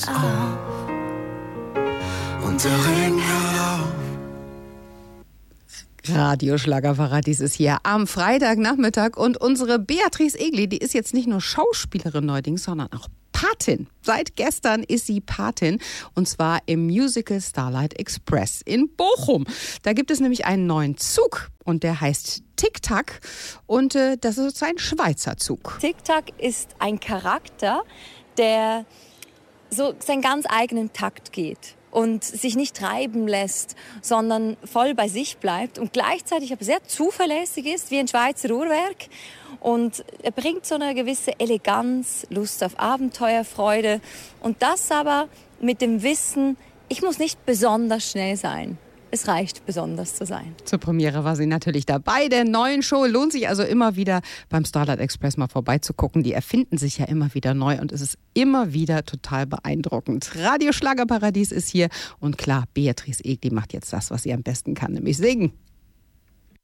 auf und der Regen hört auf. Radio Schlagerparadies ist hier am Freitagnachmittag und unsere Beatrice Egli, die ist jetzt nicht nur Schauspielerin neuerdings, sondern auch Patin. Seit gestern ist sie Patin und zwar im Musical Starlight Express in Bochum. Da gibt es nämlich einen neuen Zug und der heißt Tic-Tac und das ist ein Schweizer Zug. Tic-Tac ist ein Charakter, der so seinen ganz eigenen Takt geht und sich nicht treiben lässt, sondern voll bei sich bleibt und gleichzeitig aber sehr zuverlässig ist, wie ein Schweizer Uhrwerk. Und er bringt so eine gewisse Eleganz, Lust auf Abenteuer, Freude und das aber mit dem Wissen, ich muss nicht besonders schnell sein. Es reicht, besonders zu sein. Zur Premiere war sie natürlich dabei. Der neuen Show lohnt sich also immer wieder beim Starlight Express mal vorbeizugucken. Die erfinden sich ja immer wieder neu und es ist immer wieder total beeindruckend. Radio Schlagerparadies ist hier und klar, Beatrice Egli macht jetzt das, was sie am besten kann, nämlich singen.